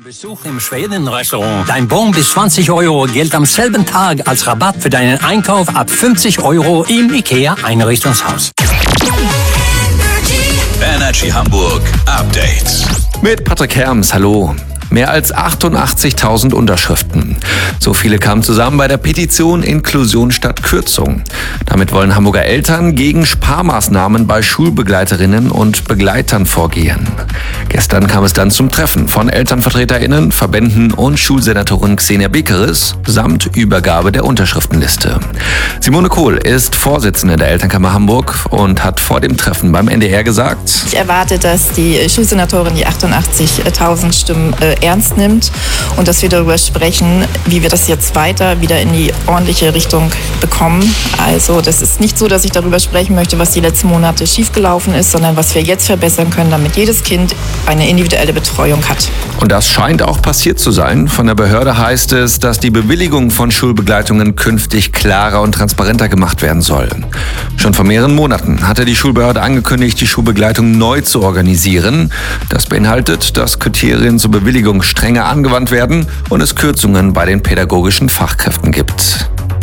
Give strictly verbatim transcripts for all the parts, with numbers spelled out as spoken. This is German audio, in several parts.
Besuch im Schweden-Restaurant. Dein Bon bis zwanzig Euro gilt am selben Tag als Rabatt für deinen Einkauf ab fünfzig Euro im IKEA-Einrichtungshaus. Energy Hamburg Update. Mit Patrick Herms, hallo. Mehr als achtundachtzigtausend Unterschriften. So viele kamen zusammen bei der Petition Inklusion statt Kürzung. Damit wollen Hamburger Eltern gegen Sparmaßnahmen bei Schulbegleiterinnen und Begleitern vorgehen. Gestern kam es dann zum Treffen von ElternvertreterInnen, Verbänden und Schulsenatorin Xenia Bekeres samt Übergabe der Unterschriftenliste. Simone Kohl ist Vorsitzende der Elternkammer Hamburg und hat vor dem Treffen beim N D R gesagt: Ich erwarte, dass die Schulsenatorin die achtundachtzigtausend Stimmen äh, ernst nimmt und dass wir darüber sprechen, wie wir das jetzt weiter wieder in die ordentliche Richtung bekommen. Also das ist nicht so, dass ich darüber sprechen möchte, was die letzten Monate schiefgelaufen ist, sondern was wir jetzt verbessern können, damit jedes Kind eine individuelle Betreuung hat. Und das scheint auch passiert zu sein. Von der Behörde heißt es, dass die Bewilligung von Schulbegleitungen künftig klarer und transparenter gemacht werden soll. Schon vor mehreren Monaten hatte die Schulbehörde angekündigt, die Schulbegleitung neu zu organisieren. Das beinhaltet, dass Kriterien zur Bewilligung strenger angewandt werden und es Kürzungen bei den pädagogischen Fachkräften gibt.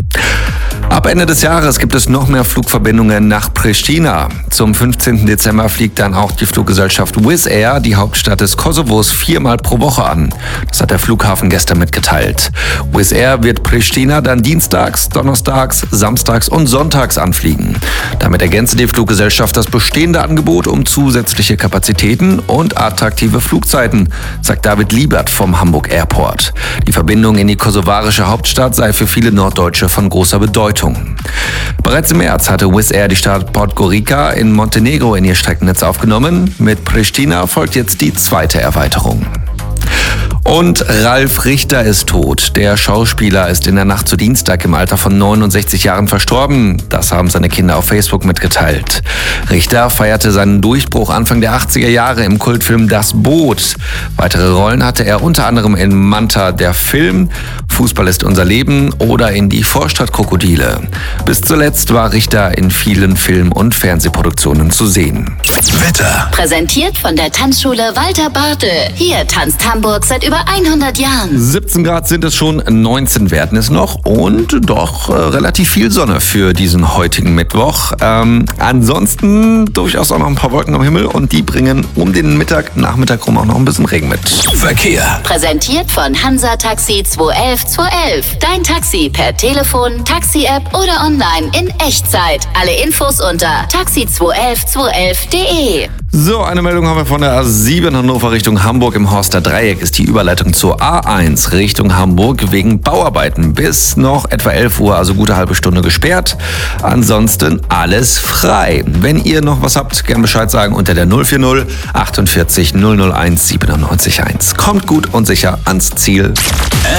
Ab Ende des Jahres gibt es noch mehr Flugverbindungen nach Pristina. Zum fünfzehnten Dezember fliegt dann auch die Fluggesellschaft Wizz Air die Hauptstadt des Kosovos viermal pro Woche an. Das hat der Flughafen gestern mitgeteilt. Wizz Air wird Pristina dann dienstags, donnerstags, samstags und sonntags anfliegen. Damit ergänzt die Fluggesellschaft das bestehende Angebot um zusätzliche Kapazitäten und attraktive Flugzeiten, sagt David Liebert vom Hamburg Airport. Die Verbindung in die kosovarische Hauptstadt sei für viele Norddeutsche von großer Bedeutung. Bereits im März hatte Wizz Air die Stadt Podgorica in Montenegro in ihr Streckennetz aufgenommen. Mit Pristina folgt jetzt die zweite Erweiterung. Und Ralf Richter ist tot. Der Schauspieler ist in der Nacht zu Dienstag im Alter von neunundsechzig Jahren verstorben. Das haben seine Kinder auf Facebook mitgeteilt. Richter feierte seinen Durchbruch Anfang der achtziger Jahre im Kultfilm Das Boot. Weitere Rollen hatte er unter anderem in Manta der Film, Fußball ist unser Leben oder in Die Vorstadtkrokodile. Bis zuletzt war Richter in vielen Film- und Fernsehproduktionen zu sehen. Wetter. Präsentiert von der Tanzschule Walter Bartel. Hier tanzt Hamburg seit über hundert Jahren. siebzehn Grad sind es schon, neunzehn werden es noch und doch äh, relativ viel Sonne für diesen heutigen Mittwoch. Ähm, ansonsten durchaus auch noch ein paar Wolken am Himmel und die bringen um den Mittag, Nachmittag rum auch noch ein bisschen Regen mit. Verkehr. Präsentiert von Hansa Taxi zwei elf zwei elf. Dein Taxi per Telefon, Taxi-App oder online in Echtzeit. Alle Infos unter taxi zwei elf zwei elf punkt de. So, eine Meldung haben wir von der A sieben Hannover Richtung Hamburg. Im Horster Dreieck ist die Überleitung zur A eins Richtung Hamburg wegen Bauarbeiten bis noch etwa elf Uhr, also gute halbe Stunde gesperrt. Ansonsten alles frei. Wenn ihr noch was habt, gern Bescheid sagen unter der null vier null achtundvierzig null null eins siebenundneunzig eins. Kommt gut und sicher ans Ziel.